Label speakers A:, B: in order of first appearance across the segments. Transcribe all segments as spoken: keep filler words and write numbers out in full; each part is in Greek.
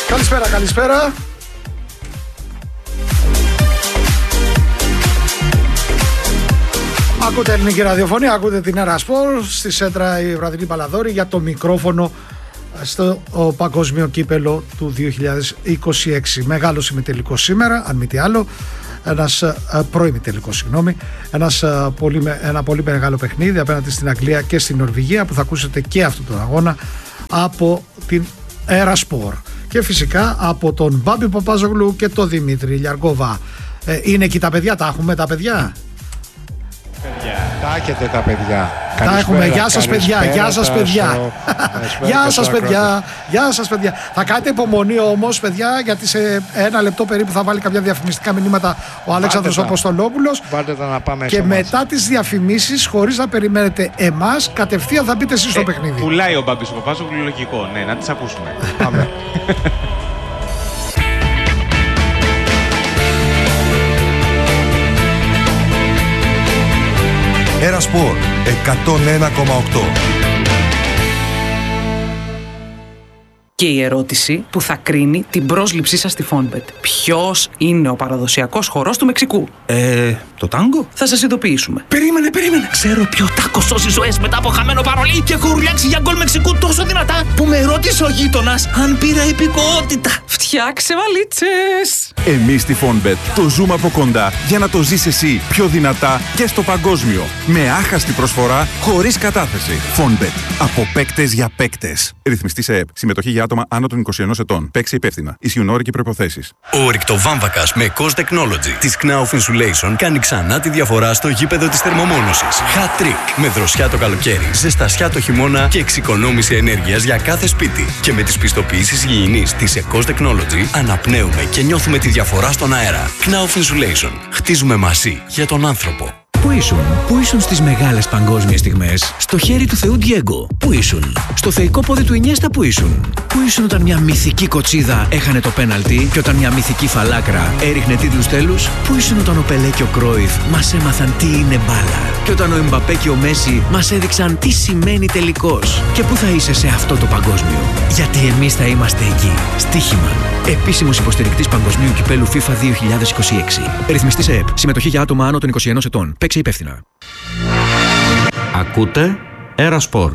A: Καλησπέρα, καλησπέρα. Ακούτε ελληνική ραδιοφωνία, ακούτε την Έρα Σπορ. Στη Σέντρα η βραδινή Παλαδόρη για το μικρόφωνο στο παγκόσμιο κύπελο του δύο χιλιάδες είκοσι έξι. Μεγάλος ημιτελικός σήμερα, αν μη τι άλλο. Ένας προημιτελικός, συγγνώμη. Ένας, πολύ, ένα πολύ μεγάλο παιχνίδι απέναντι στην Αγγλία και στην Νορβηγία, που θα ακούσετε και αυτόν τον αγώνα από την Έρα Σπορ. Και φυσικά από τον Μπάμπη Παπάζογλου και τον Δημήτρη Λιαργόβα. Ε, είναι εκεί τα παιδιά, τα έχουμε τα παιδιά.
B: Τα έχετε τα παιδιά.
A: Τα έχουμε. Γεια σας παιδιά, γεια σας παιδιά. Γεια σας παιδιά, γεια σας παιδιά. Θα κάνετε υπομονή όμως παιδιά, γιατί σε ένα λεπτό περίπου θα βάλει κάποια διαφημιστικά μηνύματα ο Αλέξανδρος Αποστολόπουλος.
B: Βάλτε τα να πάμε.
A: Και μετά τις διαφημίσεις, χωρίς να περιμένετε εμάς, κατευθείαν θα μπείτε εσείς στο
C: ε,
A: παιχνίδι.
C: Πουλάει ο Μπάμπης Παπάζογλου, λογικό. Ναι, να τις ακούσουμε.
B: Πάμε.
D: Έρα Σπορ εκατόν ένα κόμμα οκτώ.
E: Και η ερώτηση που θα κρίνει την πρόσληψή σας στη Fonbet. Ποιος είναι ο παραδοσιακός χορός του Μεξικού?
F: Ε, το τάγκο?
E: Θα σας ειδοποιήσουμε.
F: Περίμενε, περίμενε. Ξέρω ποιο τάκο σώζει ζωές μετά από χαμένο παρολί και έχω ουρλιάξει για γκολ Μεξικού τόσο δυνατά που με ρώτησε ο γείτονας αν πήρα υπηκοότητα.
E: Φτιάξε βαλίτσες!
G: Εμείς στη Fonbet το ζούμε από κοντά για να το ζεις εσύ πιο δυνατά και στο παγκόσμιο. Με άχαστη προσφορά, χωρίς κατάθεση. Fonbet. Από παίκτες για παίκτες. Ρυθμιστή σε ΕΠ. Συμμετοχή για άτομα άνω των είκοσι ενός ετών. Παίξε υπεύθυνα. Ισχύουν όροι και προϋποθέσεις.
H: Ο ρηκτοβάμβακας με Cos Technology της Knauf Insulation κάνει ξανά τη διαφορά στο γήπεδο της θερμομόνωσης. Hat trick. Με δροσιά το καλοκαίρι, ζεστασιά το χειμώνα και εξοικονόμηση ενέργειας για κάθε σπίτι. Και με τις πιστοποιήσεις υγιεινής της Cos Technology αναπνέουμε και νιώθουμε τη διαφορά στον αέρα. Knauf Insulation. Χτίζουμε μαζί για τον άνθρωπο.
I: Πού ήσουν, πού ήσουν στις μεγάλες παγκόσμιες στιγμές? Στο χέρι του Θεού Ντιέγκο. Πού ήσουν? Στο θεϊκό πόδι του Ινιέστα. Πού ήσουν? Πού ήσουν όταν μια μυθική κοτσίδα έχανε το πέναλτι και όταν μια μυθική φαλάκρα έριχνε τίτλους τέλους? Πού ήσουν όταν ο Πελέ και ο Κρόιφ μας έμαθαν τι είναι μπάλα και όταν ο Εμπαπέ και ο Μέση μας έδειξαν τι σημαίνει τελικός? Και πού θα είσαι σε αυτό το παγκόσμιο? Γιατί εμείς θα είμαστε εκεί. Στοίχημα. Επίσημος υποστηρικτής Παγκοσμίου Κυπέλου FIFA δύο χιλιάδες είκοσι έξι. Ρυθμιστής ΕΕΠ. Συμμετοχή για άτομα άνω των είκοσι ενός ετών. Παίξε υπεύθυνα.
J: Ακούτε Έρα Σπορ.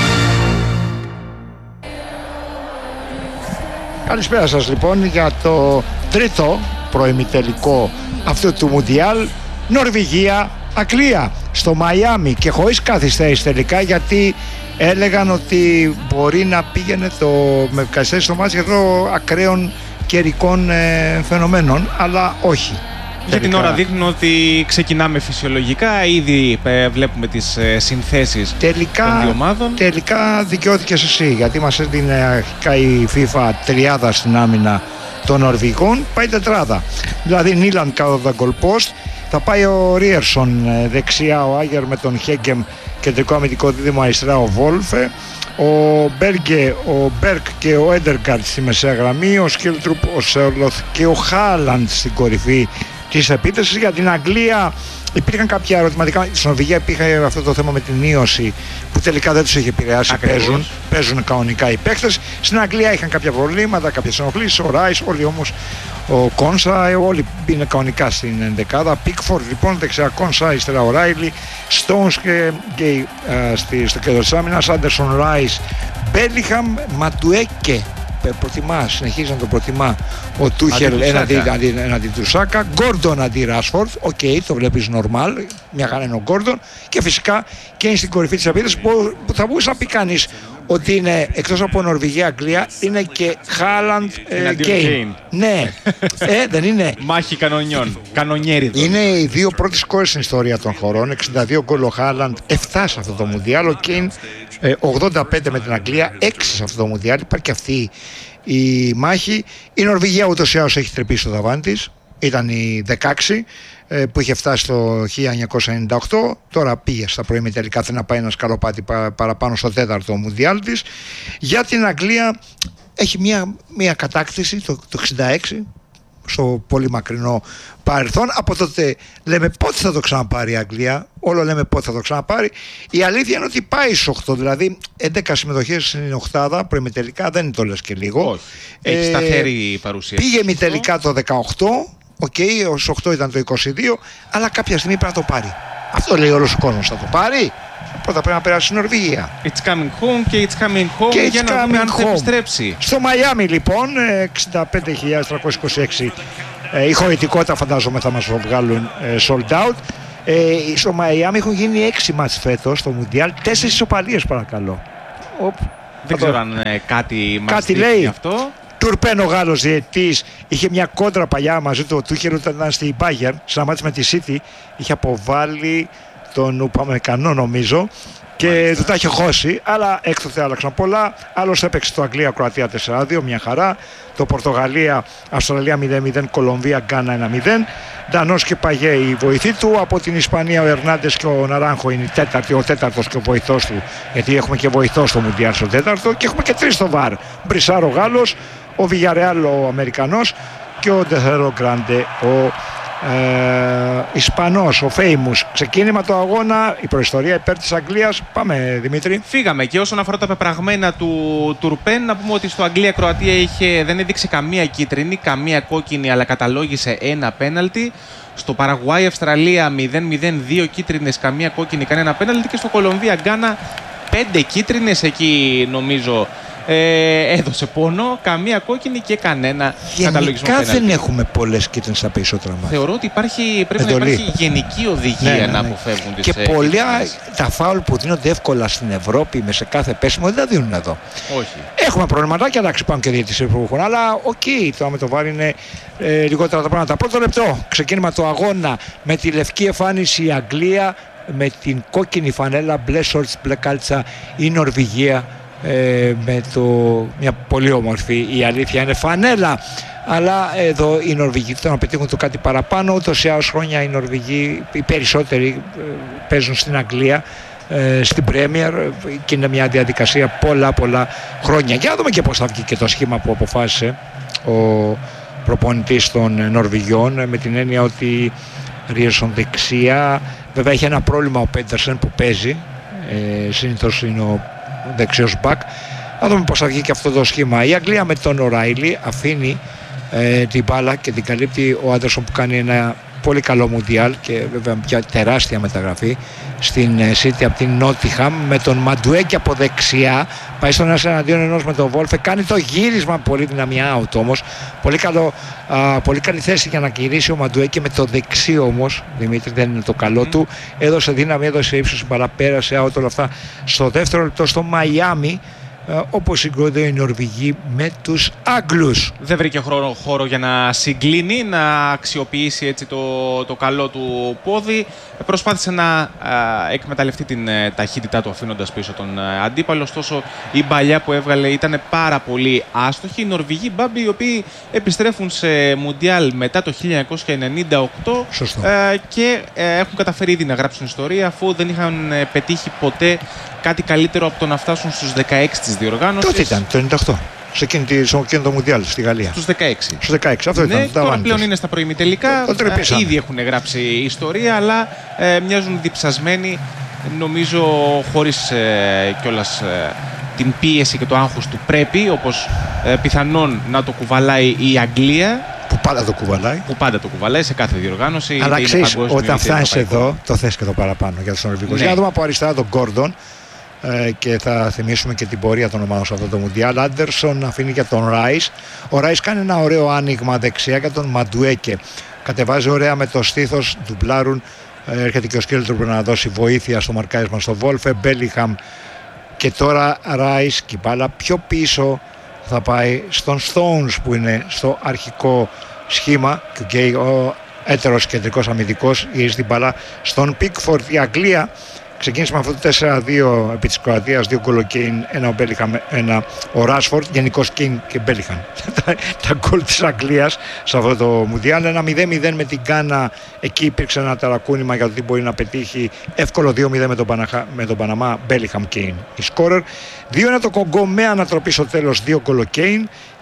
B: Καλησπέρα σας λοιπόν για το τρίτο προημιτελικό αυτού του Μουντιάλ. Νορβηγία, Αγγλία στο Μαϊάμι και χωρίς καθυστέρηση τελικά, γιατί έλεγαν ότι μπορεί να πήγαινε το, με καθυστέρηση στο μάτς εδώ ακραίων καιρικών ε, φαινομένων, αλλά όχι.
C: Για την ώρα δείχνουν ότι ξεκινάμε φυσιολογικά, ήδη ε, βλέπουμε τις ε, συνθέσεις
B: τελικά,
C: των δύο ομάδων.
B: Τελικά δικαιώθηκες εσύ, γιατί μας έδινε αρχικά η FIFA τριάδα στην άμυνα των Νορβηγών, πάει τετράδα. Δηλαδή Νίλαντ κάτω τα goal post, θα πάει ο Ρίερσον δεξιά, ο Άγερ με τον Χέγκεμ κεντρικό αμυντικό δίδυμο, αριστερά ο Βόλφε, ο Μπέργκε, ο Μπέρκ και ο Έντεργαρτ στη μεσαία γραμμή, ο Σκίλτρουπ, ο Σέρλοθ και ο Χάλαντ στην κορυφή της επίθεσης. Για την Αγγλία υπήρχαν κάποια ερωτηματικά. Στην Νορβηγία υπήρχε αυτό το θέμα με την ίωση που τελικά δεν τους είχε επηρεάσει. Παίζουν, παίζουν κανονικά οι παίκτες. Στην Αγγλία είχαν κάποια προβλήματα, κάποιες ενοχλήσεις. Ο Ράις, όλοι όμως, ο Κόνσα, όλοι είναι κανονικά στην ενδεκάδα. Πίκφορντ λοιπόν δεξιά, Κόνσα, αριστερά ο Ράιλι, Στόουνς και Γκέι στο κέντρο της άμυνας, Άντερσον, Ράις, Μπέλιχαμ, Ματουέκε. Προτιμά, συνεχίζει να το προτιμά ο Τούχελ έναντι του Σάκα. Γκόρντον αντί Ράσφορντ. Οκ, okay, το βλέπεις νορμάλ. Μια χαρά είναι ο Γκόρντον. Και φυσικά και είναι στην κορυφή της επίθεσης που, που θα μπορούσε να πει κανείς ότι είναι εκτός από Νορβηγία-Αγγλία, είναι και Χάλαντ Κέιν. Ναι, ε, δεν είναι.
C: Μάχη κανονιών. Κανονιέριδων.
B: Είναι οι δύο πρώτες σκόρες στην ιστορία των χωρών. εξήντα δύο γκολ ο Χάλαντ, επτά σε αυτό το Μουντιάλ. Ο Κέιν ογδόντα πέντε με την Αγγλία, έξι σε αυτό το Μουντιάλ. Υπάρχει και αυτή η μάχη. Η Νορβηγία ούτως ή άλλως έχει τρυπήσει το ταβάνι της. Ήταν η δεκαέξι που είχε φτάσει το χίλια εννιακόσια ενενήντα οκτώ. Τώρα πήγε στα προημιτελικά, θέλει να πάει ένα σκαλοπάτι παραπάνω στο τέταρτο Μουντιάλ της. Για την Αγγλία έχει μια, μια κατάκτηση το, το εξήντα έξι στο πολύ μακρινό παρελθόν. Από τότε λέμε πότε θα το ξαναπάρει η Αγγλία, όλο λέμε πότε θα το ξαναπάρει. Η αλήθεια είναι ότι πάει στους οκτώ, δηλαδή έντεκα συμμετοχές στην οκτάδα, προημιτελικά, δεν είναι το λες και λίγο.
C: Όχι. Έχει ε, σταθερή παρουσία.
B: Πήγε ημιτελικά το δεκαοκτώ, οκ, okay, ως οκτώ ήταν το είκοσι δύο, αλλά κάποια στιγμή πρέπει να το πάρει. Αυτό λέει όλος ο κόσμος, θα το πάρει. Πρώτα πρέπει να περάσει στην Νορβηγία.
C: It's coming home και it's coming home
B: και
C: για να δούμε αν θα επιστρέψει.
B: Στο Μαϊάμι λοιπόν, εξήντα πέντε χιλιάδες τριακόσιες είκοσι έξι, ε, η χωρητικότητα φαντάζομαι θα μας το βγάλουν ε, sold out. Ε, στο Μαϊάμι έχουν γίνει έξι μάτς φέτος στο Μουντιάλ, τέσσερις ισοπαλίες παρακαλώ. Οπ,
C: δεν ξέρω αν ε, κάτι μας
B: κάτι
C: δείχνει
B: λέει
C: αυτό.
B: Τουρπέν ο Γάλλος διαιτητής, είχε μια κόντρα παλιά μαζί του, ο Τούχελ όταν ήταν στη Bayern, σε ένα μάτς με τη City, είχε αποβάλει τον Ουπαμεκανό νομίζω και Μάλιστα. του τα είχε χώσει, αλλά έκτοτε άλλαξαν πολλά. Άλλος έπαιξε το Αγγλία-Κροατία τέσσερα δύο, μια χαρά. Το Πορτογαλία-Αυστραλία μηδέν μηδέν, Κολομβία-Γκάνα ένα μηδέν. Ντανός και Παγέ η βοηθή του. Από την Ισπανία ο Ερνάντες και ο Ναράγχο είναι η τέταρτη, ο τέταρτος και ο βοηθός του. Γιατί έχουμε και βοηθό στο Μουντιάλ στο τέταρτο και έχουμε και τρεις στο βαρ. Μπρισάρ ο Γάλλος, ο Βιγιαρεάλ ο Αμερικανός και ο Ντεθέρο Γκράντε ο Ε, Ισπανός, ο Famous. Ξεκίνημα του αγώνα, η προϊστορία υπέρ της Αγγλίας. Πάμε Δημήτρη.
C: Φύγαμε και όσον αφορά τα πεπραγμένα του Τουρπέν, να πούμε ότι στο Αγγλία-Κροατία είχε, δεν έδειξε καμία κίτρινη, καμία κόκκινη, αλλά καταλόγησε ένα πέναλτι. Στο Παραγουάη-Αυστραλία μηδέν μηδέν, δύο κίτρινες, καμία κόκκινη, κανένα πέναλτι. Και στο Κολομβία-Γκάνα πέντε κίτρινες, εκεί νομίζω Ε, έδωσε πόνο, καμία κόκκινη και κανένα καταλογισμό πέναλτι.
B: Γενικά δεν έχουμε πολλές κίτρινες στα περισσότερα μάτια.
C: Θεωρώ ότι υπάρχει, πρέπει Εντολή. να υπάρχει γενική οδηγία ναι, ναι, ναι. να αποφεύγουν τις
B: και πολλά τα φάουλ που δίνονται εύκολα στην Ευρώπη με σε κάθε πέσιμο δεν τα δίνουν εδώ.
C: Όχι.
B: Έχουμε προβληματάκια, εντάξει, πάμε και διαιτησίες που έχουν, αλλά οκ, okay, το με το βάρη είναι ε, λιγότερα τα πράγματα. Πρώτο λεπτό, ξεκίνημα του αγώνα με τη λευκή εμφάνιση η Αγγλία, με την κόκκινη φανέλα, μπλε σόρτς, μπλε κάλτσα η Νορβηγία. Ε, με το, μια πολύ όμορφη, η αλήθεια είναι, φανέλα, αλλά εδώ οι Νορβηγοί θέλουν να πετύχουν το κάτι παραπάνω. Ούτως ή άλλως χρόνια οι Νορβηγοί, οι περισσότεροι ε, παίζουν στην Αγγλία, ε, στην Πρέμιερ, και είναι μια διαδικασία πολλά πολλά χρόνια. Για να δούμε και πώς θα βγει και το σχήμα που αποφάσισε ο προπονητής των Νορβηγιών, με την έννοια ότι Ρίερσον δεξιά, βέβαια έχει ένα πρόβλημα ο Πέντερσεν που παίζει, ε, συνήθως είναι ο δεξιός μπακ. Να δούμε πώς θα βγει και αυτό το σχήμα. Η Αγγλία με τον Οράιλι αφήνει ε, την μπάλα και την καλύπτει ο Άντερσον που κάνει ένα πολύ καλό Μουντιάλ και βέβαια μια τεράστια μεταγραφή στην City από την Νότιχαμ, με τον Μαντουέκη από δεξιά. Πάει στον ένα εναντίον ενός με τον Βόλφε, κάνει το γύρισμα, πολύ δυναμία out όμως. Πολύ, καλό, α, πολύ καλή θέση για να γυρίσει ο Μαντουέκη με το δεξί όμως. Δημήτρη, δεν είναι το καλό mm. του. Έδωσε δύναμη, έδωσε ύψος, παραπέρασε out, όλα αυτά. Στο δεύτερο λεπτό στο Μαϊάμι, όπως συγκρούνται οι Νορβηγοί με τους Άγγλους.
C: Δεν βρήκε χώρο, χώρο για να συγκλίνει, να αξιοποιήσει έτσι το, το καλό του πόδι. Προσπάθησε να α, εκμεταλλευτεί την ε, ταχύτητά του αφήνοντας πίσω τον ε, αντίπαλο. Ωστόσο η μπαλιά που έβγαλε ήταν πάρα πολύ άστοχη. Οι Νορβηγοί μπάμποι, οι οποίοι επιστρέφουν σε Μουντιάλ μετά το χίλια εννιακόσια ενενήντα οκτώ ε, και ε, έχουν καταφέρει ήδη να γράψουν ιστορία, αφού δεν είχαν ε, πετύχει ποτέ κάτι καλύτερο από το να φτάσουν στους δεκαέξι της διοργάνωσης.
B: Τότε ήταν, το ενενήντα οκτώ. Σε εκείνη το Μουντιάλ στη Γαλλία.
C: Στους δεκαέξι.
B: Στους δεκαέξι, αυτό
C: ναι,
B: ήταν.
C: Τώρα πλέον είναι στα προημιτελικά. Ε, ήδη έχουν γράψει ιστορία, αλλά ε, μοιάζουν διψασμένοι, νομίζω, χωρίς ε, κιόλας ε, την πίεση και το άγχος του πρέπει, όπως ε, πιθανόν να το κουβαλάει η Αγγλία.
B: Που πάντα το κουβαλάει.
C: Που πάντα το κουβαλάει σε κάθε διοργάνωση.
B: Αλλά ξέρεις, όταν φτάνεις εδώ, το θες και το παραπάνω για τους Νορβηγούς. Ναι. Για να δούμε από αριστερά τον Γκόρντον. Ε, και θα θυμίσουμε και την πορεία των ομάδων σε αυτό το Μουντιάλ. Άντερσον αφήνει για τον Ράις. Ο Ράις κάνει ένα ωραίο άνοιγμα δεξιά για τον Μαντουέκε. Κατεβάζει ωραία με το στήθος, ντουμπλάρουν. Ε, έρχεται και ο Σκέλτρου να δώσει βοήθεια στο μαρκάρισμα στο Βόλφε. Μπέλιχαμ και τώρα Ράις και η μπάλα πιο πίσω θα πάει στον Stones που είναι στο αρχικό σχήμα. Και ο έτερος κεντρικός αμυντικός γυρίζει την μπάλα στον Πίκφορντ. Η Αγγλία ξεκίνησε με αυτό το τέσσερα δύο επί της Κροατίας, δύο γκολ ο Κέιν, ένα ο Μπέλιχαμ, ένα ο Ράσφορντ, γενικώς Κέιν και Μπέλιχαμ. Τα γκολ της Αγγλίας σε αυτό το Μουντιάλ. Ένα μηδέν μηδέν με την Γκάνα, εκεί υπήρξε ένα ταρακούνημα για το τι μπορεί να πετύχει. Εύκολο δύο μηδέν με τον, Παναχα, με τον Παναμά, Μπέλιχαμ Κέιν η σκόρερ. δύο ένα το Κογκό με ανατροπή στο τέλος, δύο γκολ ο Κέιν.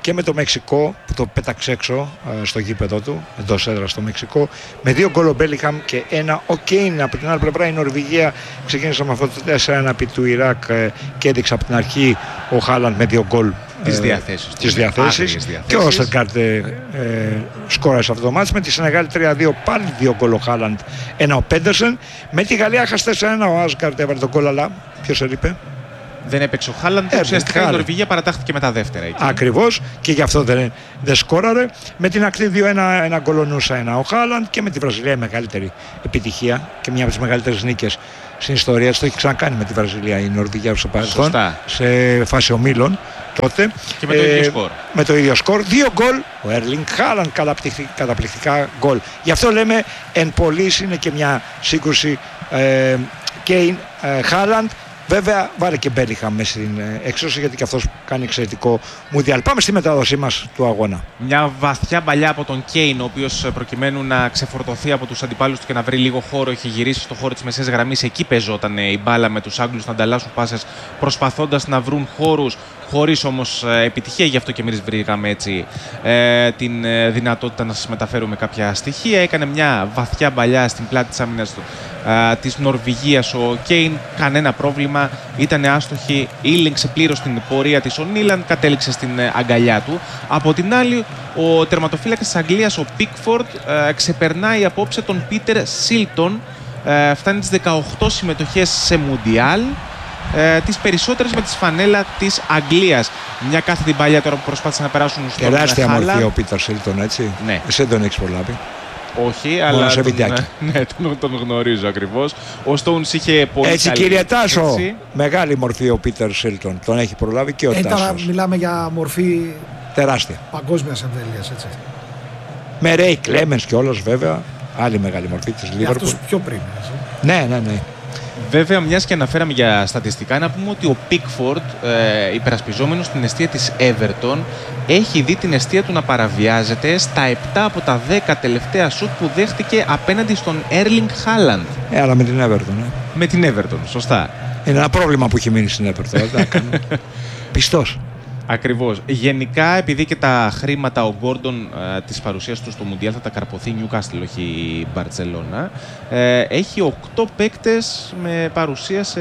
B: και με το Μεξικό που το πέταξε έξω ε, στο γήπεδο του, εντός έδρας στο Μεξικό, με δύο γκολ ο Μπέλιγχαμ και ένα ο Κέιν. Από την άλλη πλευρά η Νορβηγία ξεκίνησε με αυτό το τέσσερα ένα επί του Ιράκ ε, και έδειξε από την αρχή ο Χάλαντ με δύο γκολ
C: τις διαθέσεις,
B: τις διαθέσεις. και ο Όστεγκαρντ ε, ε, σκόρασε αυτό το μάτς. Με τη Σενεγάλη τρία δύο πάλι δύο γκολ ο Χάλαντ, ένα ο Πέντερσεν. Με τη Γαλλία χάσε τέσσερα ένα, ο Άσγκαρντ έβαλε τον γκολ, αλλά ποιος έλειπε?
C: Δεν έπαιξε ο Χάλαντ. Ε, ουσιαστικά η Νορβηγία παρατάχθηκε με τα δεύτερα εκεί.
B: Ακριβώς, και γι' αυτό δεν, δεν σκόραρε. Με την ακτή δύο ένα, ένα γκολονούσα ένα ο Χάλαντ, και με τη Βραζιλία η μεγαλύτερη επιτυχία και μια από τις μεγαλύτερες νίκες στην ιστορία της. Το έχει ξανακάνει με τη Βραζιλία η Νορβηγία στο παρελθόν, σε φάση ομίλων τότε.
C: Και με το ε, ίδιο σκορ.
B: Με το ίδιο σκορ. Δύο γκολ. Ο Έρλινγκ Χάλαντ, καταπληκτικά γκολ. Γι' αυτό λέμε εν πολλής είναι και μια σύγκρουση ε, Κέιν Χάλαντ. Βέβαια, βάλε και Μπέλιγχαμ μέσα στην εξώση, γιατί και αυτός κάνει εξαιρετικό μουντιάλ. Πάμε στη μετάδοσή μας του αγώνα.
C: Μια βαθιά παλιά από τον Κέιν, ο οποίος προκειμένου να ξεφορτωθεί από τους αντιπάλους του και να βρει λίγο χώρο, έχει γυρίσει στο χώρο της μεσαίας γραμμής. Εκεί παίζονταν η μπάλα με τους Άγγλους να ανταλλάσσουν πάσες, προσπαθώντας να βρουν χώρους, χωρίς όμως επιτυχία. Γι' αυτό και εμείς βρήκαμε έτσι ε, την ε, δυνατότητα να σας μεταφέρουμε κάποια στοιχεία. Έκανε μια βαθιά παλιά στην πλάτη της άμυνας του Uh, της Νορβηγίας ο Κέιν, κανένα πρόβλημα, ήταν άστοχη, ήλεγξε πλήρως την πορεία της ο Νίλαντ, κατέληξε στην uh, αγκαλιά του. Από την άλλη, ο τερματοφύλακας της Αγγλίας, ο Πίκφορντ, uh, ξεπερνάει απόψε τον Πίτερ Σίλτον, uh, φτάνει τις δεκαοκτώ συμμετοχές σε Μουντιάλ, uh, τις περισσότερες με τη φανέλα της Αγγλίας. Μια κάθετη παλιά τώρα που προσπάθησαν να περάσουν στον Χάλαντ.
B: Τεράστια μορφή ο Πίτερ Σίλτον, έτσι.
C: Ναι.
B: Εσύ δεν έχεις προλάβει?
C: Όχι, μόνο αλλά τον, ναι, τον, τον γνωρίζω ακριβώς. Ο Στόουνς είχε πολύ
B: έτσι,
C: καλή...
B: κύριε Τάσο, έτσι. Μεγάλη μορφή ο Πίτερ Σίλτον. Τον έχει προλάβει και ο ε, Τάσος.
A: Τώρα μιλάμε για μορφή
B: τεράστια,
A: παγκόσμιας εμβέλειας, έτσι.
B: Με Ρέι Κλέμενς και όλος, βέβαια. Άλλη μεγάλη μορφή της Λίβερπουλ.
A: Για αυτούς πιο πριν, έτσι.
B: Ναι, ναι, ναι.
C: Βέβαια, μιας και αναφέραμε για στατιστικά, να πούμε ότι ο Πίκφορντ, ε, υπερασπιζόμενος στην εστία της Everton, έχει δει την εστία του να παραβιάζεται στα επτά από τα δέκα τελευταία σουτ που δέχτηκε απέναντι στον Έρλινγκ Χάλαντ.
B: Ε, αλλά με την Everton, ε.
C: Με την Everton, σωστά.
B: Είναι ένα πρόβλημα που έχει μείνει στην Everton. Πιστός.
C: Ακριβώς. Γενικά, επειδή και τα χρήματα ο Γκόρντον ε, της παρουσίας του στο Μουντιάλ θα τα καρποθεί η Newcastle, όχι η Μπαρτσελώνα, ε, έχει οκτώ παίκτες με παρουσία σε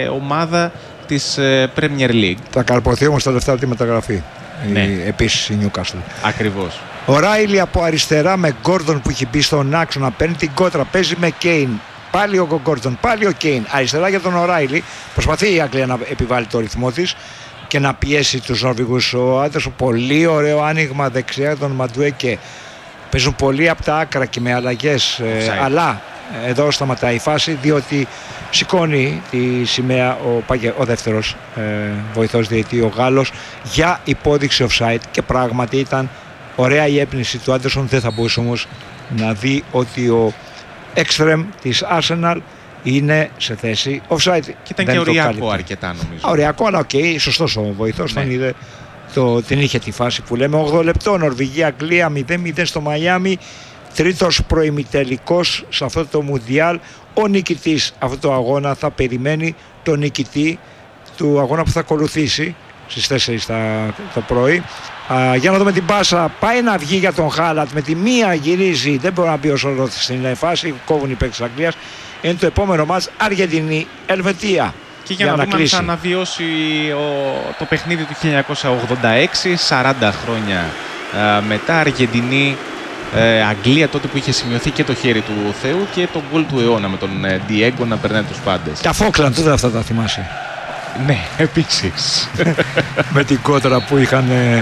C: ομάδα της ε, Premier League.
B: Θα καρποθεί όμως τα λεφτά από τη μεταγραφή.
C: Ναι.
B: Η, επίσης η Newcastle.
C: Ακριβώς.
B: Ο Ράιλι από αριστερά με Γκόρντον που έχει μπει στον άξονα, παίρνει την κότρα, παίζει με Κέιν. Πάλι ο Γκόρντον, πάλι ο Κέιν. Αριστερά για τον Ράιλι. Προσπαθεί η Αγγλία να επιβάλλει το ρυθμό της και να πιέσει τους Νορβηγούς. Ο Άντερσον, πολύ ωραίο άνοιγμα δεξιά τον Μαντουέκε. Παίζουν πολύ από τα άκρα και με αλλαγές, ε, αλλά εδώ σταματάει η φάση, διότι σηκώνει τη σημαία ο, ο δεύτερος ε, βοηθός διαιτητή, ο Γάλλος, για υπόδειξη offside, και πράγματι ήταν ωραία η έπνιση του Άντερσον. Δεν θα μπορούσε όμως να δει ότι ο εξτρέμ της Arsenal είναι σε θέση offside.
C: Και ήταν δεν και οριακό αρκετά, νομίζω.
B: Οριακό, αλλά οκ, okay, σωστός ο βοηθός, ναι. Τον είδε, το, την είχε τη φάση που λέμε. ογδοάδε λεπτό, Νορβηγία-Αγγλία μηδέν μηδέν στο Μαϊάμι. Τρίτος προημιτελικός σε αυτό το Μουντιάλ. Ο νικητής αυτού του αγώνα θα περιμένει τον νικητή του αγώνα που θα ακολουθήσει στις τέσσερις το πρωί. Α, για να δούμε την πάσα. Πάει να βγει για τον Χάλαντ. Με τη μία γυρίζει. Δεν μπορεί να μπει ως όλο στην φάση. Κόβουν οι παίκτες της Αγγλίας. Είναι το επόμενο μάτς Αργεντινή-Ελβετία.
C: Και για, για να, να δούμε αν θα αναβιώσει ο, το παιχνίδι του χίλια εννιακόσια ογδόντα έξι, σαράντα χρόνια α, μετά. Αργεντινή ε, Αγγλία, τότε που είχε σημειωθεί και το χέρι του Θεού και τον γκολ του αιώνα με τον Διέγκο να περνάει τους πάντες.
B: Τα Φόκλαντ, τότε αυτά τα θυμάσαι.
C: Ναι, επίσης.
B: Με την κότρα που είχαν ε,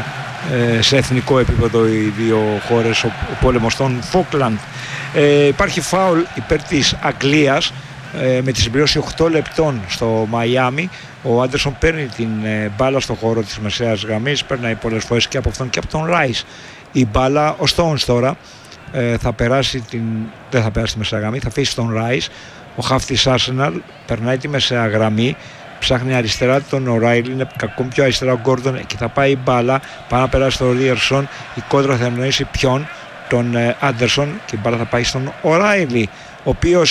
B: σε εθνικό επίπεδο οι δύο χώρες, ο, ο πόλεμος των Φόκλαντ. Ε, υπάρχει φάουλ υπέρ της Αγγλίας ε, με τη συμπληρώση οκτώ λεπτών στο Μαϊάμι. Ο Άντερσον παίρνει την ε, μπάλα στο χώρο της μεσαίας γραμμής, παίρνει πολλές φορές και από αυτόν και από τον Ράις η μπάλα. Ο Στόουνς τώρα ε, θα περάσει την, δεν θα περάσει τη μεσαία γραμμή, θα αφήσει τον Ράις. Ο χαφ της Arsenal περνάει τη μεσαία γραμμή, ψάχνει αριστερά τον Ο'Ράιλι, είναι κακό πιο αριστερά ο Γκόρντον και θα πάει η μπάλα, πάει να περάσει τον Ρίερσον. Η κόντρα θα ευνοήσει ποιον? Τον Άντερσον, και η μπάλα θα πάει στον Ο'Ράιλι, ο οποίος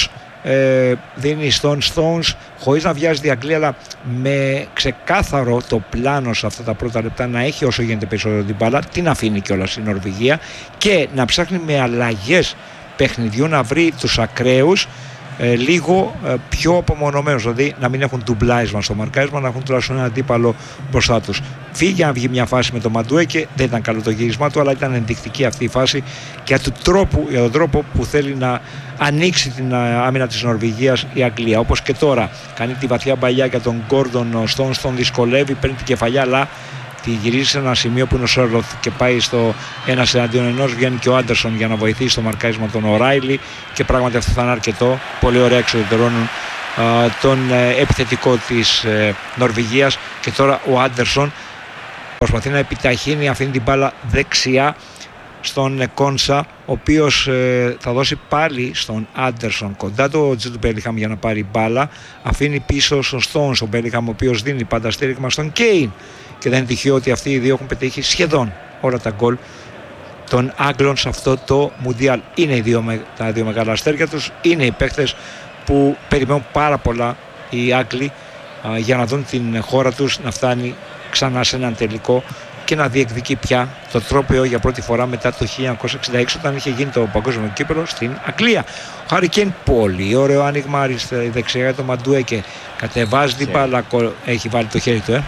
B: ε, δίνει στον Stones χωρίς να βιάζει η Αγγλία, αλλά με ξεκάθαρο το πλάνο σε αυτά τα πρώτα λεπτά να έχει όσο γίνεται περισσότερο την μπάλα, την αφήνει κιόλας η Νορβηγία και να ψάχνει με αλλαγές παιχνιδιού να βρει τους ακραίους ε, λίγο ε, πιο απομονωμένους, δηλαδή να μην έχουν ντουμπλάρισμα στο μαρκάρισμα, να έχουν τουλάχιστον ένα αντίπαλο μπροστά τους. Φύγει να βγει μια φάση με τον Μαντουέκε, δεν ήταν καλό το γύρισμά του, αλλά ήταν ενδεικτική αυτή η φάση για τον τρόπο, για τον τρόπο που θέλει να ανοίξει την άμυνα της Νορβηγίας η Αγγλία. Όπως και τώρα κάνει τη βαθιά μπαλιά για τον Γκόρντον Στόνς, τον δυσκολεύει, παίρνει την κεφαλιά, αλλά τη γυρίζει σε ένα σημείο που είναι ο Σόρλοθ και πάει στο ένα εναντίον ενός. Βγαίνει και ο Άντερσον για να βοηθήσει το μαρκάρισμα των Οράιλι και πράγματι αυτό θα είναι αρκετό. Πολύ ωραία εξοδετερώνουν τον ε, επιθετικό της ε, Νορβηγίας και τώρα ο Άντερσον προσπαθεί να επιταχύνει, αφήνει την μπάλα δεξιά στον ε, Κόνσα, ο οποίος ε, θα δώσει πάλι στον Άντερσον κοντά το Τζου του Μπέλιγχαμ για να πάρει μπάλα, αφήνει πίσω στον Στόνς ο Μπέλιγχαμ, ο οποίος δίνει πάντα στήριγμα στον Κέιν και δεν είναι τυχαίο ότι αυτοί οι δύο έχουν πετύχει σχεδόν όλα τα γκολ των Άγγλων σε αυτό το Μουντιάλ. Είναι οι δύο, τα δύο μεγάλα αστέρια τους, είναι οι παίκτες που περιμένουν πάρα πολλά οι Άγγλοι α, για να δουν την χώρα τους να φτάνει ξανά σε έναν τελικό και να διεκδικεί πια το τρόπαιο για πρώτη φορά μετά το χίλια εννιακόσια εξήντα έξι, όταν είχε γίνει το παγκόσμιο κύπελλο στην Αγγλία. Ο Χάρι Κέιν, πολύ ωραίο άνοιγμα αριστερά, δεξιά για το Μαντουέκε, κατεβάζει την μπάλα, έχει βάλει το χέρι του ε.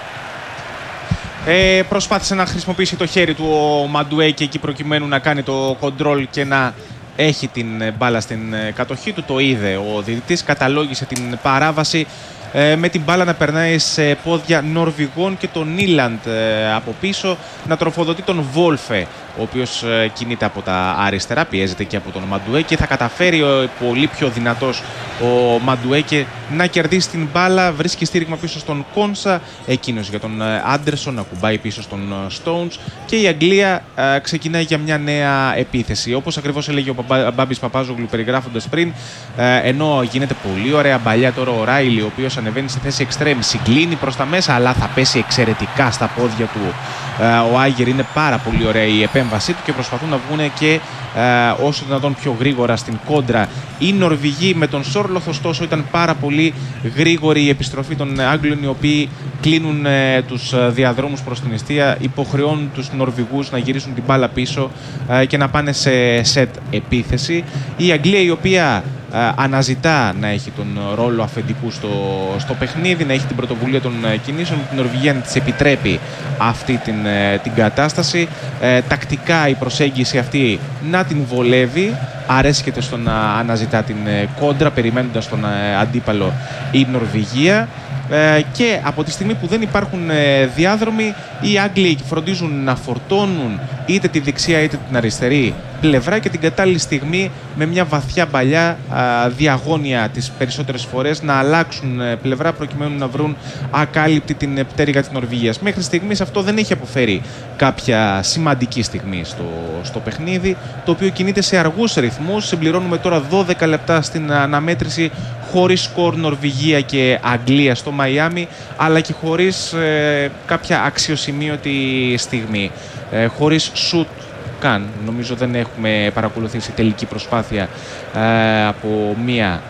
C: Ε, προσπάθησε να χρησιμοποιήσει το χέρι του ο Μαντουέκε εκεί προκειμένου να κάνει το κοντρόλ και να έχει την μπάλα στην κατοχή του. Το είδε ο διαιτητής, καταλόγησε την παράβαση ε, με την μπάλα να περνάει σε πόδια Νορβηγών και τον Νίλαντ ε, από πίσω να τροφοδοτεί τον Βόλφε, ο οποίος ε, κινείται από τα αριστερά, πιέζεται και από τον Μαντουέκε. Θα καταφέρει ο πολύ πιο δυνατός ο Μαντουέκε να κερδίσει την μπάλα, βρίσκει στήριγμα πίσω στον Κόνσα, εκείνος για τον Άντερσον να κουμπάει πίσω στον Stones και η Αγγλία ε, ξεκινάει για μια νέα επίθεση. Όπως ακριβώς έλεγε ο Μπάμπης Παπάζογλου περιγράφοντας πριν, ε, ενώ γίνεται πολύ ωραία μπαλιά τώρα ο Ράιλι, ο οποίος ανεβαίνει σε θέση εξτρέμ, συγκλίνει προς τα μέσα, αλλά θα πέσει εξαιρετικά στα πόδια του ε, ο Άγερ. Είναι πάρα πολύ ωραία η επέμβασή του και προσπαθούν να βγουν και ε, όσο δυνατόν πιο γρήγορα στην κόντρα οι Νορβηγοί. Με τον Σόρλοθ ωστόσο ήταν πάρα πολύ γρήγορη η επιστροφή των Άγγλων, οι οποίοι κλείνουν ε, τους διαδρόμους προς την εστία, υποχρεώνουν τους Νορβηγούς να γυρίσουν την μπάλα πίσω ε, και να πάνε σε σετ επίθεση. Η Αγγλία, η οποία ε, αναζητά να έχει τον ρόλο αφεντικού στο, στο παιχνίδι, να έχει την πρωτοβουλία των ε, κινήσεων, την Νορβηγία να της επιτρέπει αυτή την, ε, την κατάσταση. Ε, τακτικά η προσέγγιση αυτή να την βολεύει, αρέσκεται στο να αναζητά την ε, κόντρα, περιμένοντας τον ε, αντίπαλο η Νορβηγία. Ε, και από τη στιγμή που δεν υπάρχουν ε, διάδρομοι, οι Άγγλοι φροντίζουν να φορτώνουν είτε τη δεξιά είτε την αριστερή πλευρά και την κατάλληλη στιγμή με μια βαθιά μπαλιά α, διαγώνια τις περισσότερες φορές να αλλάξουν ε, πλευρά προκειμένου να βρουν ακάλυπτη την πτέρυγα της Νορβηγίας. Μέχρι στιγμής αυτό δεν έχει αποφέρει κάποια σημαντική στιγμή στο, στο παιχνίδι, το οποίο κινείται σε αργούς ρυθμούς. Συμπληρώνουμε τώρα δώδεκα λεπτά στην αναμέτρηση, χωρίς σκορ Νορβηγία και Αγγλία στο Μαϊάμι, αλλά και χωρίς ε, κάποια αξιοσημείωτη στιγμή. Ε, χωρίς σουτ καν. Νομίζω δεν έχουμε παρακολουθήσει τελική προσπάθεια ε, από μία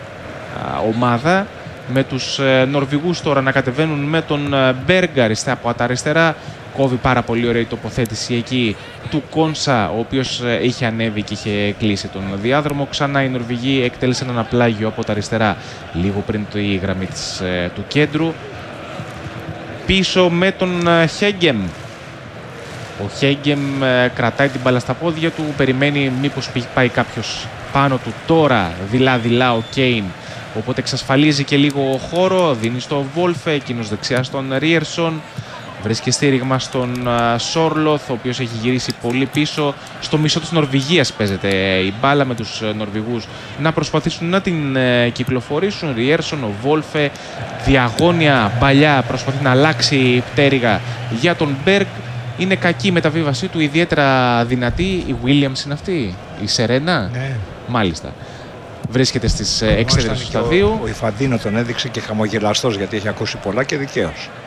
C: ε, ομάδα. Με τους ε, Νορβηγούς τώρα να κατεβαίνουν με τον ε, Μπέργκ αριστερά από τα αριστερά. Κόβει πάρα πολύ ωραία η τοποθέτηση εκεί του Κόνσα, ο οποίος ε, είχε ανέβει και είχε κλείσει τον διάδρομο. Ξανά οι Νορβηγοί εκτέλεσαν ένα πλάγιο από τα αριστερά λίγο πριν τη γραμμή της, ε, του κέντρου. Πίσω με τον ε, Χέγκεμ. Ο Χέγκεμ ε, κρατάει την μπάλα στα πόδια του, περιμένει μήπως πάει κάποιος πάνω του. Τώρα δειλά-δειλά ο Κέιν, οπότε εξασφαλίζει και λίγο χώρο, δίνει στο Βόλφε, εκείνος δεξιά στον Ρίερσον. Βρίσκει στήριγμα στον uh, Σόρλοθ, ο οποίος έχει γυρίσει πολύ πίσω. Στο μισό της Νορβηγίας παίζεται η μπάλα, με τους uh, Νορβηγούς να προσπαθήσουν να την uh, κυκλοφορήσουν. Ριέρσον, ο Βόλφε, διαγώνια μπαλιά, προσπαθεί να αλλάξει πτέρυγα για τον Μπέργκ. Είναι κακή η μεταβίβασή του, ιδιαίτερα δυνατή. Η Williams είναι αυτή, η Σερένα.
B: Ναι.
C: Μάλιστα. Βρίσκεται στις uh, έξι έδρες του σταδίου.
B: Ο, ο Ιφαντίνο τον έδειξε και χαμογελαστός, γιατί έχει ακούσει πολλά και δικαίως.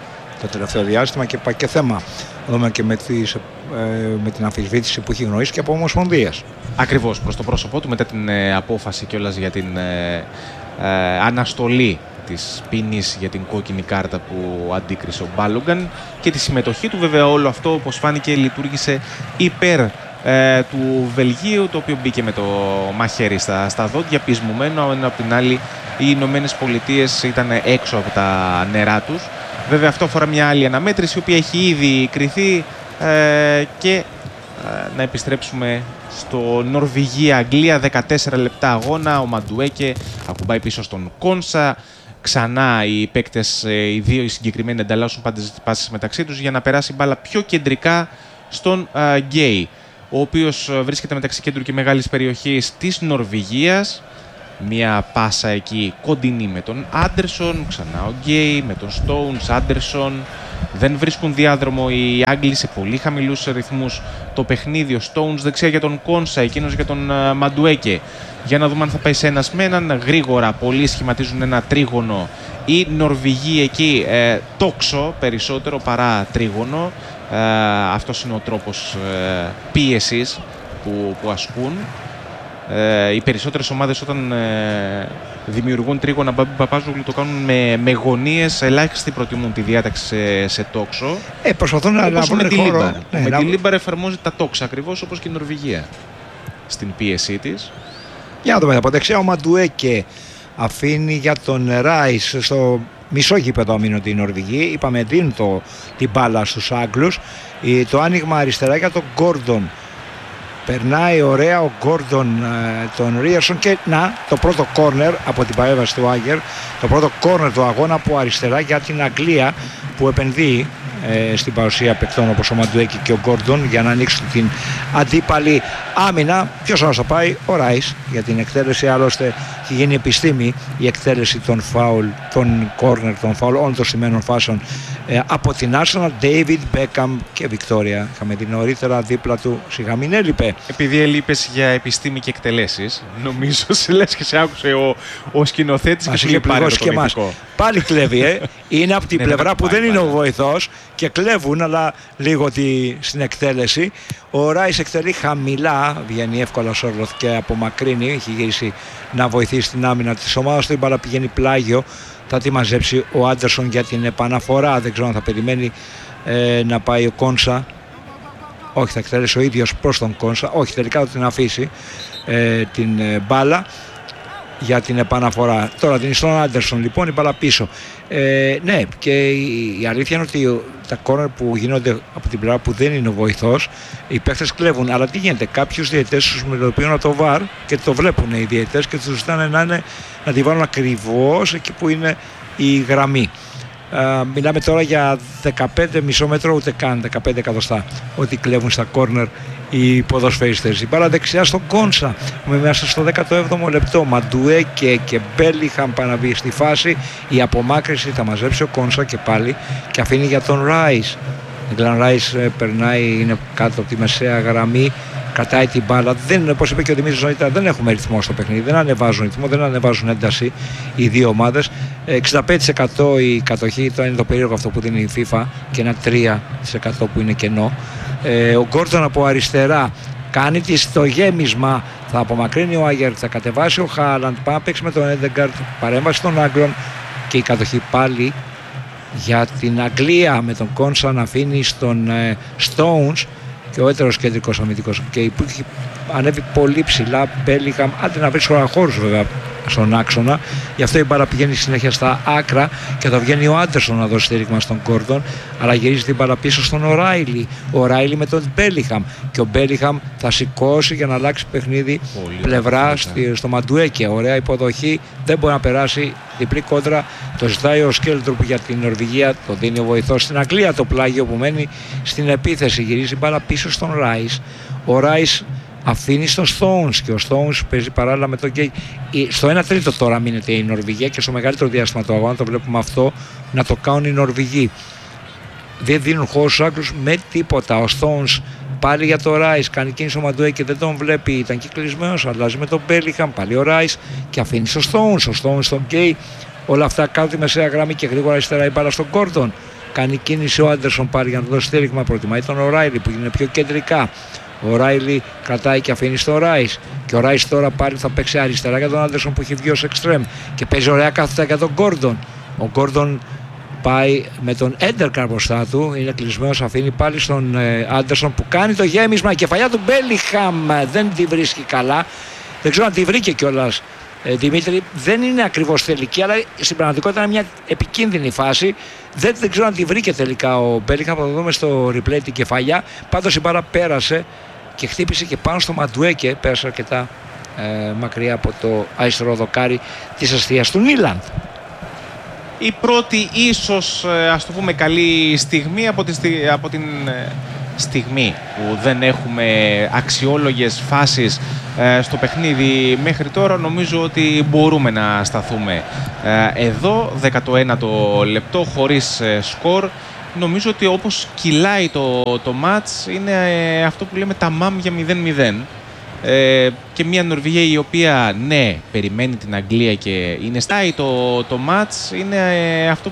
B: το τελευταίο διάστημα και πάει και θέμα δούμε και με, τις, ε, με την αμφισβήτηση που έχει γνωρίσει και από ομοσπονδίες.
C: Ακριβώς, προς το πρόσωπό του μετά την ε, απόφαση κιόλας για την ε, ε, αναστολή της ποινής για την κόκκινη κάρτα που αντίκρισε ο Μπάλογκαν και τη συμμετοχή του. Βέβαια όλο αυτό, όπως φάνηκε, λειτουργήσε υπέρ ε, του Βελγίου, το οποίο μπήκε με το μαχαίρι στα, στα δόντια, πεισμωμένο, ενώ απ' την άλλη οι Ηνωμένες Πολιτείες ήταν έξω από τα νερά τους. Βέβαια αυτό αφορά μια άλλη αναμέτρηση, η οποία έχει ήδη κριθεί ε, και ε, να επιστρέψουμε στο Νορβηγία-Αγγλία, δεκατέσσερα λεπτά αγώνα, ο Μαντουέκε ακουμπάει πίσω στον Κόνσα. Ξανά οι παίκτες, οι δύο οι συγκεκριμένοι, ανταλλάσσουν πάσες μεταξύ τους για να περάσει μπάλα πιο κεντρικά στον uh, Γκέι, ο οποίος βρίσκεται μεταξύ κέντρου και μεγάλης περιοχής της Νορβηγίας. Μία πάσα εκεί κοντινή με τον Άντερσον, ξανά ο Γκέι με τον Στόουνς, Άντερσον. Δεν βρίσκουν διάδρομο οι Άγγλοι σε πολύ χαμηλούς ρυθμούς το παιχνίδι. Ο Στόουνς δεξιά για τον Κόνσα, εκείνος για τον uh, Μαντουέκε. Για να δούμε αν θα πάει σε ένας με έναν. Γρήγορα πολλοί σχηματίζουν ένα τρίγωνο. Οι Νορβηγοί εκεί ε, τόξο περισσότερο παρά τρίγωνο. Ε, αυτός είναι ο τρόπος ε, πίεσης που, που ασκούν. Ε, οι περισσότερες ομάδες όταν ε, δημιουργούν τρίγωνα Μπάμπη Παπάζογλου το κάνουν με, με γωνίες. Ελάχιστοι προτιμούν τη διάταξη σε, σε τόξο.
B: Ε, προσπαθούν να βρουν
C: με τη
B: χώρο.
C: Λίμπαρ.
B: Ναι,
C: με
B: να...
C: τη Λίμπαρ εφαρμόζει τα τόξα ακριβώς όπως και η Νορβηγία στην πίεσή της.
B: Για να δούμε από δεξιά ο Μαντουέκε αφήνει για τον Ράις στο μισό γήπεδο αμήνωτη η Νορβηγοί. Είπαμε δίνουν το, την μπάλα στους Άγγλους. Το άνοιγμα αριστερά για τον Γκόρντον. Περνάει ωραία ο Γκόρντον ε, τον Ρίερσον και να το πρώτο κόρνερ από την παρέμβαση του Άγερ, το πρώτο κόρνερ του αγώνα από αριστερά για την Αγγλία που επενδύει ε, στην παρουσία παικτών όπως ο Μαντουέκη και ο Γκόρντον για να ανοίξουν την αντίπαλη άμυνα. Ποιος άλλος θα πάει? Ο Ράις για την εκτέλεση, άλλωστε έχει γίνει επιστήμη η εκτέλεση των φάουλ, των κόρνερ, των φάουλ όλων των σημαίνων φάσεων ε, από την Arsenal. David Beckham και Βικτόρια είχαμε δει νωρίτερα δίπλα του. Σιγά μην έλειπε.
C: Επειδή έλειπες για επιστήμη και εκτελέσεις, νομίζω σε λες και σε άκουσε ο, ο σκηνοθέτης και σου λέει πάρε το
B: και μας. Πάλι κλέβει, ε. Είναι από την
C: ναι,
B: πλευρά που
C: πάει,
B: δεν είναι
C: πάει.
B: ο βοηθός και κλέβουν, αλλά λίγο τη, στην εκτέλεση. Ο Ράις εκτελεί χαμηλά, βγαίνει εύκολα Σόρλοθ και απομακρύνει. Έχει γυρίσει να βοηθήσει την άμυνα της ομάδας του. Η μπάλα πηγαίνει πλάγιο. Θα τη μαζέψει ο Άντερσον για την επαναφορά. Δεν ξέρω αν θα περιμένει ε, να πάει ο Κόνσα. Όχι, θα εκτελέσει ο ίδιος προς τον Κόνσα. Όχι, τελικά θα την αφήσει ε, την ε, μπάλα για την επαναφορά. Τώρα την στον Άντερσον λοιπόν, η μπάλα πίσω. Ε, ναι, και η, η αλήθεια είναι ότι τα κόρνερ που γίνονται από την πλευρά που δεν είναι ο βοηθός, οι παίχτες κλέβουν. Αλλά τι γίνεται, κάποιους διαιτητές τους μιλοποιούν από το βαρ και το βλέπουν οι διαιτητές και τους ζητάνε να, είναι, να τη βάλουν ακριβώς εκεί που είναι η γραμμή. Uh, μιλάμε τώρα για δεκαπέντε μισό μέτρο, ούτε καν δεκαπέντε εκατοστά ότι κλέβουν στα κόρνερ οι ποδοσφαιριστές. Η μπάλα δεξιά στον Κόνσα με μέσα στο δέκατο έβδομο λεπτό. Μαντουέκε και Μπέλιχαμ παναβεί στη φάση. Η απομάκρυνση θα μαζέψει ο Κόνσα και πάλι και αφήνει για τον Ράις. Ο Γκλαν Ράις περνάει, είναι κάτω από τη μεσαία γραμμή. Κρατάει την μπάλα. Δεν, όπως είπε και ο Δημήτρης νωρίτερα, δεν έχουμε ρυθμό στο παιχνίδι. Δεν ανεβάζουν ρυθμό, δεν ανεβάζουν ένταση οι δύο ομάδες. εξήντα πέντε τοις εκατό η κατοχή, τώρα είναι το περίεργο αυτό που δίνει η FIFA και ένα τρία τοις εκατό που είναι κενό. Ε, ο Γκόρντον από αριστερά κάνει τη στο γέμισμα. Θα απομακρύνει ο Άγερ, θα κατεβάσει ο Χάλαντ. Πάει να παίξει με τον Έντεγκαρτ. Παρέμβαση των Άγγλων και η κατοχή πάλι για την Αγγλία με τον Κόνσα να αφήνει στον ε, Stones. Και ο έτερος κεντρικός αμυντικός και που έχει ανέβει πολύ ψηλά. Μπέλιχαμ, άντε να βρει χώρους βέβαια στον άξονα, γι' αυτό η μπάλα πηγαίνει συνέχεια στα άκρα και θα βγαίνει ο Άντερσον να δώσει στήριγμα στον Γκόρντον, αλλά γυρίζει την μπάλα πίσω στον Οράιλι. Ο Οράιλι με τον Μπέλιχαμ και ο Μπέλιχαμ θα σηκώσει για να αλλάξει παιχνίδι πολύ πλευρά στη, στο Μαντουέκε. Ωραία υποδοχή, δεν μπορεί να περάσει, διπλή κόντρα, το ζητάει ο Σκέλτρουπ για την Νορβηγία, το δίνει ο βοηθός στην Αγγλία, το πλάγιο που μένει στην επίθεση, γυρίζει μπάλα πίσω στον Ράις. Ο Ράις αφήνει στον Stones και ο Stones παίζει παράλληλα με τον Γκέι. Στο ένα τρίτο τώρα μείνεται η Νορβηγία και στο μεγαλύτερο διάστημα του αγώνα το βλέπουμε αυτό να το κάνουν οι Νορβηγοί. Δεν δίνουν χώρο στους Άγγλους με τίποτα. Ο Stones πάλι για το Ράις, κάνει κίνηση ο Μαντουέ και δεν τον βλέπει, ήταν κυκλισμένος, αλλάζει με τον Μπέλιχαμ, πάλι ο Ράις και αφήνει στο Stones, ο Stones στον Γκέι. Όλα αυτά κάνουν τη μεσαία γραμμή και γρήγορα αριστερά η μπάλα στον Γκόρντον. Κάνει κίνηση ο Άντερσον πάλι για να του δώσει στήριγμα. Προτιμάει τον O'Reilly που είναι πιο κεντρικά. Ο O'Reilly κρατάει και αφήνει στο Ράις. Και ο Ράις τώρα πάλι θα παίξει αριστερά για τον Άντερσον που έχει βγει ως εξτρέμ. Και παίζει ωραία κάθετα για τον Γκόρντον. Ο Γκόρντον πάει με τον Έντερκαρ μπροστά του. Είναι κλεισμένος, αφήνει πάλι στον Άντερσον που κάνει το γέμισμα. Η κεφαλιά του Μπέλιχαμ δεν τη βρίσκει καλά. Δεν ξέρω αν τη βρήκε κιόλας. Ε, Δημήτρη, δεν είναι ακριβώς τελική, αλλά στην πραγματικότητα είναι μια επικίνδυνη φάση. Δεν, δεν ξέρω αν τη βρήκε τελικά ο Μπέλιχαμ. Θα το δούμε στο replay την κεφαλιά. Πάντως η μπάρα πέρασε και χτύπησε και πάνω στο Μαντουέκε. Πέρασε αρκετά ε, μακριά από το αριστερό δοκάρι της αστείας του Νίλαντ.
C: Η πρώτη ίσως, ας το πούμε, καλή στιγμή από, τη, από την στιγμή που δεν έχουμε αξιόλογες φάσεις ε, στο παιχνίδι μέχρι τώρα. Νομίζω ότι μπορούμε να σταθούμε ε, εδώ, δέκατο ένατο λεπτό, χωρίς ε, σκορ. Νομίζω ότι όπως κυλάει το, το μάτς είναι ε, αυτό που λέμε τα μάμ για μηδέν μηδέν. Ε, και μια Νορβηγία η οποία ναι περιμένει την Αγγλία και είναι στάει το, το μάτς, είναι ε, αυτό